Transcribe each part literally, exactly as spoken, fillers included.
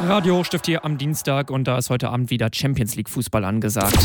Radio Hochstift hier am Dienstag und da ist heute Abend wieder Champions League Fußball angesagt.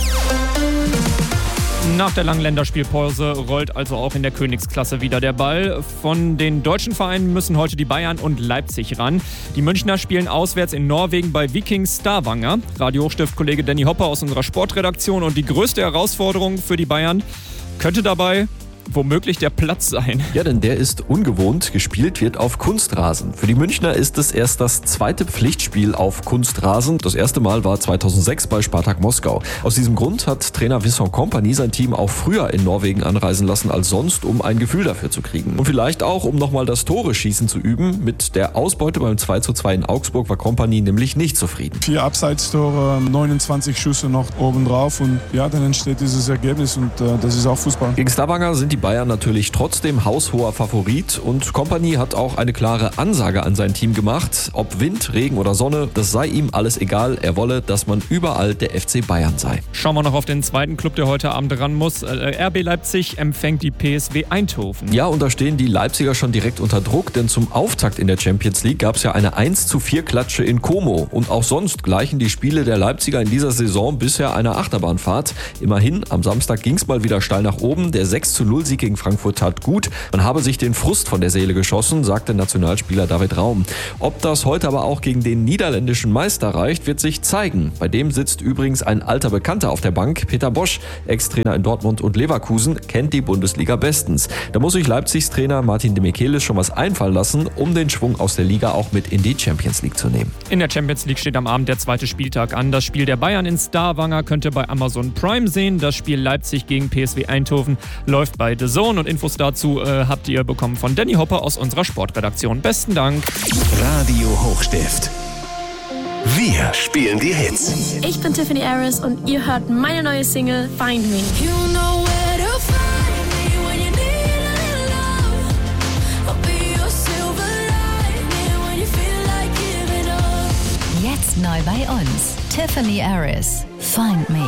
Nach der langen Länderspielpause rollt also auch in der Königsklasse wieder der Ball. Von den deutschen Vereinen müssen heute die Bayern und Leipzig ran. Die Münchner spielen auswärts in Norwegen bei Viking Stavanger. Radio Hochstift-Kollege Danny Hopper aus unserer Sportredaktion. Und die größte Herausforderung für die Bayern könnte dabei womöglich der Platz sein. Ja, denn der ist ungewohnt. Gespielt wird auf Kunstrasen. Für die Münchner ist es erst das zweite Pflichtspiel auf Kunstrasen. Das erste Mal war zweitausendsechs bei Spartak Moskau. Aus diesem Grund hat Trainer Vincent Kompany sein Team auch früher in Norwegen anreisen lassen als sonst, um ein Gefühl dafür zu kriegen. Und vielleicht auch, um nochmal das Tore-Schießen zu üben. Mit der Ausbeute beim zwei zu zwei in Augsburg war Kompany nämlich nicht zufrieden. Vier Abseitstore, neunundzwanzig Schüsse noch obendrauf und ja, dann entsteht dieses Ergebnis und äh, das ist auch Fußball. Gegen Stavanger sind die Bayern natürlich trotzdem haushoher Favorit und Kompany hat auch eine klare Ansage an sein Team gemacht. Ob Wind, Regen oder Sonne, das sei ihm alles egal. Er wolle, dass man überall der F C Bayern sei. Schauen wir noch auf den zweiten Club, der heute Abend ran muss. R B Leipzig empfängt die P S V Eindhoven. Ja, und da stehen die Leipziger schon direkt unter Druck, denn zum Auftakt in der Champions League gab es ja eine eins zu vier Klatsche in Como. Und auch sonst gleichen die Spiele der Leipziger in dieser Saison bisher einer Achterbahnfahrt. Immerhin, am Samstag ging es mal wieder steil nach oben. Der sechs zu null Sieg gegen Frankfurt tat gut. Man habe sich den Frust von der Seele geschossen, sagte Nationalspieler David Raum. Ob das heute aber auch gegen den niederländischen Meister reicht, wird sich zeigen. Bei dem sitzt übrigens ein alter Bekannter auf der Bank. Peter Bosch, Ex-Trainer in Dortmund und Leverkusen, kennt die Bundesliga bestens. Da muss sich Leipzigs Trainer Martin de Michelis schon was einfallen lassen, um den Schwung aus der Liga auch mit in die Champions League zu nehmen. In der Champions League steht am Abend der zweite Spieltag an. Das Spiel der Bayern in Stavanger könnt ihr bei Amazon Prime sehen. Das Spiel Leipzig gegen P S V Eindhoven läuft bei The Zone und Infos dazu äh, habt ihr bekommen von Danny Hopper aus unserer Sportredaktion. Besten Dank. Radio Hochstift. Wir spielen die Hits. Ich bin Tiffany Harris und ihr hört meine neue Single Find Me. You know where to find me when you need a little love. I'll be your silver lining when you feel like giving up. Jetzt neu bei uns. Tiffany Harris. Find Me.